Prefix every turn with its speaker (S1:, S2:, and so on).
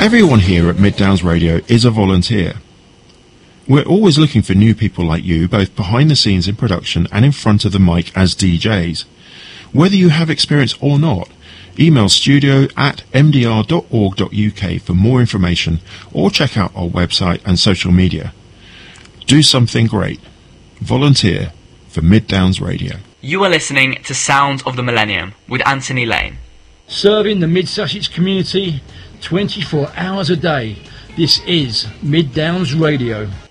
S1: Everyone here at Mid Downs Radio is a volunteer. We're always looking for new people like you, both behind the scenes in production and in front of the mic as DJs. Whether you have experience or not, email studio@mdr.org.uk for more information or check out our website and social media. Do something great. Volunteer for Mid Downs Radio.
S2: You are listening to Sounds of the Millennium with Anthony Lane.
S3: Serving the Mid-Sussex community 24 hours a day. This is Mid Downs Radio.